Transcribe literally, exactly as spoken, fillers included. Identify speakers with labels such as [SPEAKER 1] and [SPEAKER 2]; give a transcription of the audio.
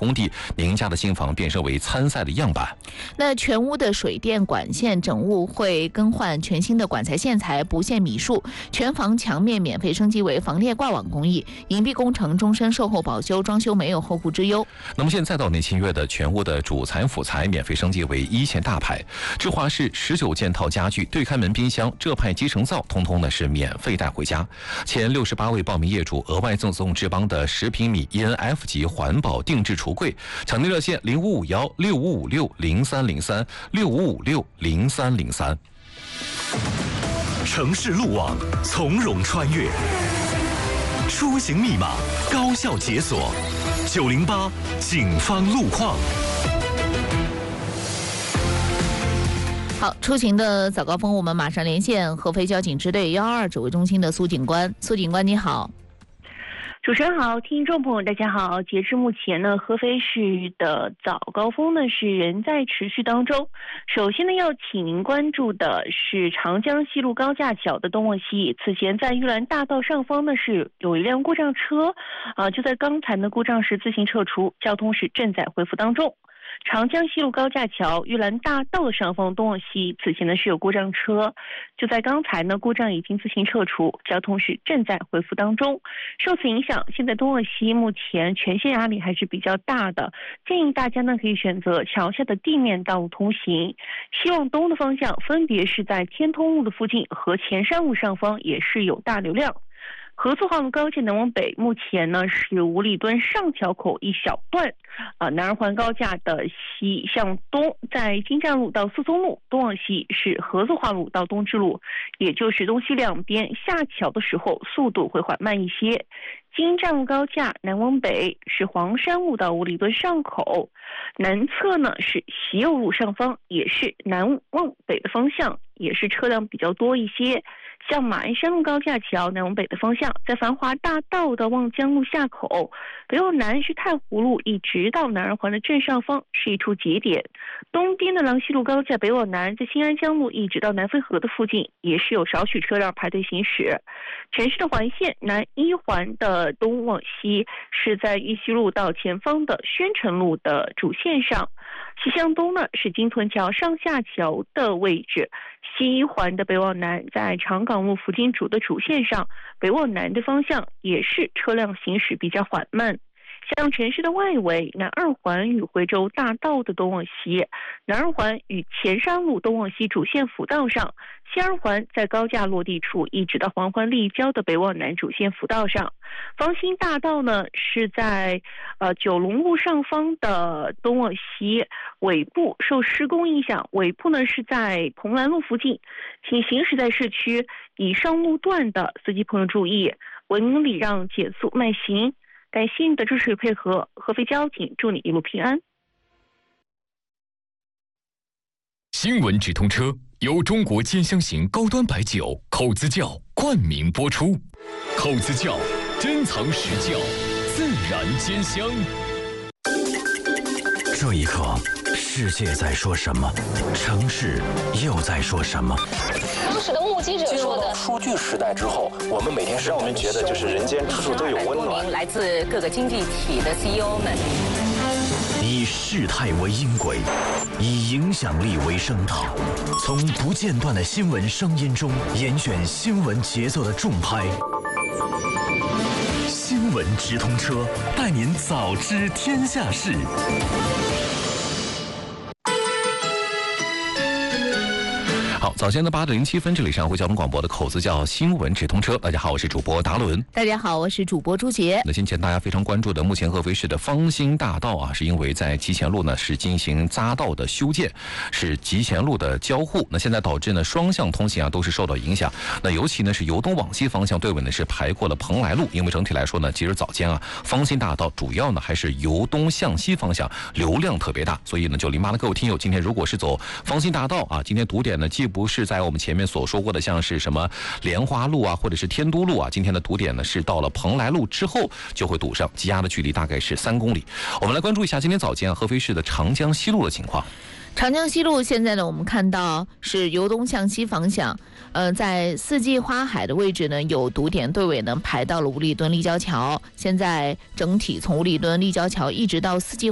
[SPEAKER 1] 工地，宁家的新房变身为参赛的样板。
[SPEAKER 2] 那全屋的水电管线整屋会更换全新的管材线材，不限米数，全房墙面免费升级为防裂挂网工艺，隐蔽工程终身售后保修，装修没有后顾之忧。
[SPEAKER 1] 那么现在到内签约的全屋的主材辅材免费升级为一线大牌，智华式十九件套家具、对开门冰箱、浙派集成灶，通通呢是免费带回家。前六十八位报名业主额外赠送智邦的十平米 E N F 级环保定制橱柜，抢订热线零五五幺六五五六零三零三六五五六零三零三。
[SPEAKER 3] 城市路网从容穿越，出行密码高效解锁，九零八警方路况。
[SPEAKER 2] 好，出行的早高峰，我们马上连线合肥交警支队幺二指挥中心的苏警官。苏警官，你好。
[SPEAKER 4] 主持人好，听众朋友大家好。截至目前呢，合肥市的早高峰呢是仍在持续当中。首先呢，要请您关注的是长江西路高架桥的东往西，此前在玉兰大道上方呢是有一辆故障车，啊，就在刚才呢故障时自行撤出，交通是正在恢复当中。长江西路高架桥玉兰大道的上方东往西，此前呢是有故障车，就在刚才呢故障已经自行撤除，交通是正在恢复当中。受此影响，现在东往西目前全线压力还是比较大的，建议大家呢可以选择桥下的地面道路通行。西往东的方向分别是在天通路的附近和前山路上方也是有大流量。合作环高架南往北，目前呢是五里墩上桥口一小段，啊，南二环高架的西向东，在金站路到四松路，东往西是合作化路到东直路，也就是东西两边下桥的时候速度会缓慢一些。金站路高架南往北是黄山路到五里墩上口，南侧呢是习右路上方，也是南往北的方向，也是车辆比较多一些。像马鞍山路高架桥南往北的方向，在繁华大道的望江路下口，北往南是太湖路一直到南二环的正上方是一处节点。东边的郎西路高架北往南，在新安江路一直到南浉河的附近也是有少许车辆排队行驶。城市的环线南一环的东往西是在玉溪路到前方的宣城路的主线上，西向东呢是金屯桥上下桥的位置。西一环的北往南，在长港路福金主的主线上，北往南的方向也是车辆行驶比较缓慢。像城市的外围，南二环与惠州大道的东往西，南二环与前山路东往西主线辅道上，西二环在高架落地处一直到黄环立交的北往南主线辅道上。方兴大道呢是在呃九龙路上方的东往西，尾部受施工影响，尾部呢是在蓬兰路附近，请行驶在市区以上路段的司机朋友注意，文明礼让，减速慢行。感谢你的支持与配合，合肥交警祝你一路平安。
[SPEAKER 5] 新闻直通车由中国尖香型高端白酒口子窖冠名播出，口子窖珍藏实窖，自然尖香。
[SPEAKER 3] 这一刻，世界在说什么？城市又在说什么？
[SPEAKER 6] 当时的目击者说的，
[SPEAKER 7] 数据时代之后，我们每天让我们觉得就是人间处处都有温暖。
[SPEAKER 6] 来自各个经济体的 C E O 们，
[SPEAKER 3] 以事态为音轨，以影响力为声道，从不间断的新闻声音中严选新闻节奏的重拍。新闻直通车，带您早知天下事。
[SPEAKER 1] 好，早间的八点零七分，这里是安徽交通广播的口子窖新闻直通车。大家好，我是主播达伦。
[SPEAKER 2] 大家好，我是主播朱杰。
[SPEAKER 1] 那先前大家非常关注的，目前合肥市的方兴大道啊，是因为在集贤路呢是进行匝道的修建，是集贤路的交互。那现在导致呢双向通行啊都是受到影响。那尤其呢是由东往西方向队伍呢是排过了蓬莱路，因为整体来说呢，今日早间啊方兴大道主要呢还是由东向西方向流量特别大，所以呢九零八的各位听友，今天如果是走方兴大道啊，今天堵点呢既不是在我们前面所说过的像是什么莲花路啊或者是天都路啊，今天的堵点呢是到了蓬莱路之后就会堵上，积压的距离大概是三公里。我们来关注一下今天早间啊合肥市的长江西路的情况。
[SPEAKER 2] 长江西路现在呢，我们看到是由东向西方向，呃，在四季花海的位置呢有堵点，队尾呢排到了五里墩立交桥。现在整体从五里墩立交桥一直到四季